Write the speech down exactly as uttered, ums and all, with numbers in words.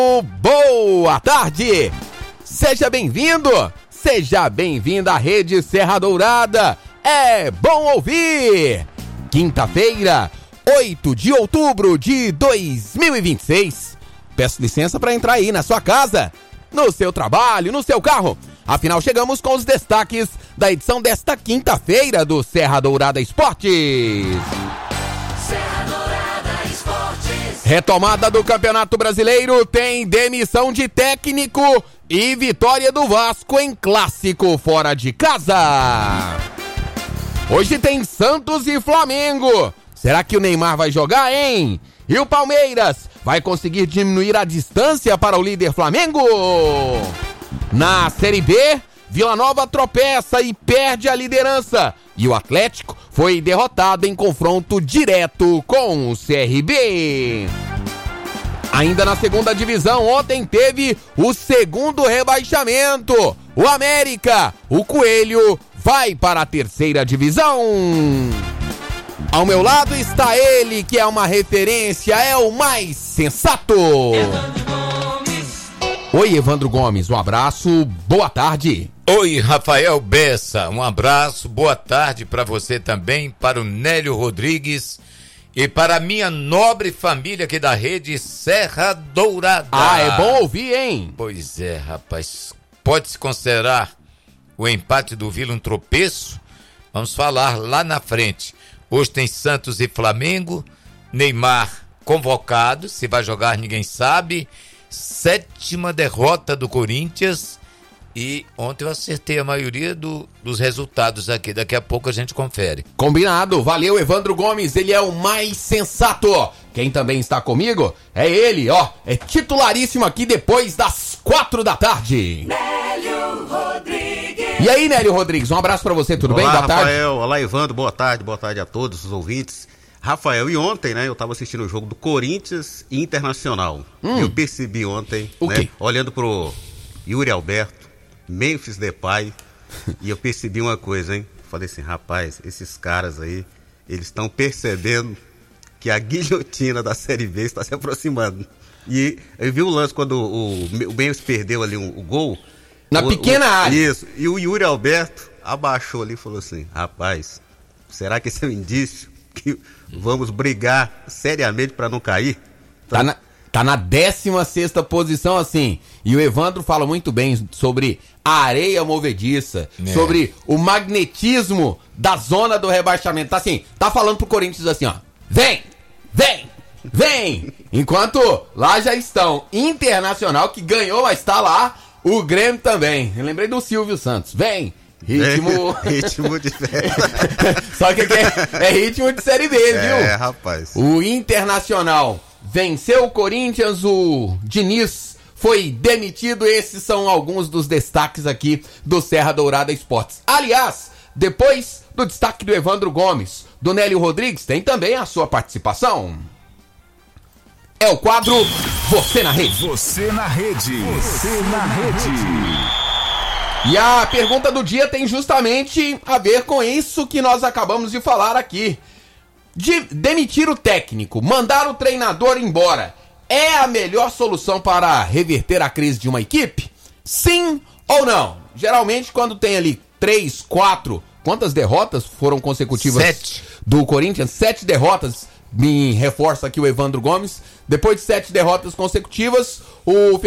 Boa tarde! Seja bem-vindo, seja bem-vinda à Rede Serra Dourada. É bom ouvir! Quinta-feira, oito de outubro de dois mil e vinte e seis. Peço licença para entrar aí na sua casa, no seu trabalho, no seu carro. Afinal, chegamos com os destaques da edição desta quinta-feira do Serra Dourada Esportes. Serra Dourada Esportes. Retomada do Campeonato Brasileiro tem demissão de técnico e vitória do Vasco em clássico fora de casa. Hoje tem Santos e Flamengo. Será que o Neymar vai jogar, hein? E o Palmeiras vai conseguir diminuir a distância para o líder Flamengo? Na Série B, Vila Nova tropeça e perde a liderança. E o Atlético foi derrotado em confronto direto com o C R B. Ainda na segunda divisão, ontem teve o segundo rebaixamento. O América, o Coelho, vai para a terceira divisão. Ao meu lado está ele, que é uma referência, é o mais sensato. Oi, Evandro Gomes, um abraço, boa tarde. Oi, Rafael Bessa, um abraço, boa tarde para você também, para o Nélio Rodrigues e para a minha nobre família aqui da Rede Serra Dourada. Ah, é bom ouvir, hein? Pois é, rapaz, pode-se considerar o empate do Vila um tropeço? Vamos falar lá na frente. Hoje tem Santos e Flamengo, Neymar convocado, se vai jogar ninguém sabe, sétima derrota do Corinthians e ontem eu acertei a maioria do, dos resultados aqui, daqui a pouco a gente confere. Combinado, valeu Evandro Gomes, ele é o mais sensato. Quem também está comigo é ele, ó, é titularíssimo aqui depois das quatro da tarde. Nélio Rodrigues. E aí, Nélio Rodrigues, um abraço pra você, tudo Olá, bem? Boa tarde. Rafael, olá, Evandro, boa tarde, boa tarde a todos os ouvintes. Rafael, e ontem, né, eu tava assistindo o jogo do Corinthians e Internacional. Hum. Eu percebi ontem, O né, quê? olhando pro Yuri Alberto, Memphis Depay, e eu percebi uma coisa, hein? Falei assim, rapaz, esses caras aí, eles estão percebendo que a guilhotina da Série B está se aproximando. E eu vi o lance quando o, o Memphis perdeu ali um, o gol. Na o, pequena o, área. Isso, e o Yuri Alberto abaixou ali e falou assim, rapaz, será que esse é um indício que vamos brigar seriamente para não cair? Então, Tá na, tá na décima sexta posição, assim. E o Evandro fala muito bem sobre a areia movediça, É. sobre o magnetismo da zona do rebaixamento. Tá assim, tá falando pro Corinthians assim, ó. Vem, vem, vem. Enquanto lá já estão Internacional, que ganhou, mas tá lá. O Grêmio também. Eu lembrei do Silvio Santos. Vem. Ritmo. ritmo de festa. Só que aqui é, é ritmo de Série B, viu? É, rapaz. O Internacional venceu o Corinthians, o Diniz foi demitido. Esses são alguns dos destaques aqui do Serra Dourada Esportes. Aliás, depois do destaque do Evandro Gomes, do Nélio Rodrigues, tem também a sua participação. É o quadro Você na Rede. Você na rede. Você na rede. E a pergunta do dia tem justamente a ver com isso que nós acabamos de falar aqui. De demitir o técnico, mandar o treinador embora, é a melhor solução para reverter a crise de uma equipe? Sim ou não? Geralmente quando tem ali três, quatro, quantas derrotas foram consecutivas? Sete. Do Corinthians? Sete derrotas, me reforça aqui o Evandro Gomes. Depois de sete derrotas consecutivas, o